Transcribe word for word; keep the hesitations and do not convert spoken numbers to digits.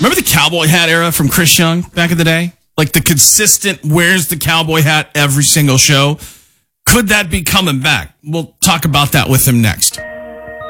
Remember the cowboy hat era from Chris Young back in the day? Like the consistent wears the cowboy hat every single show. Could that be coming back? We'll talk about that with him next.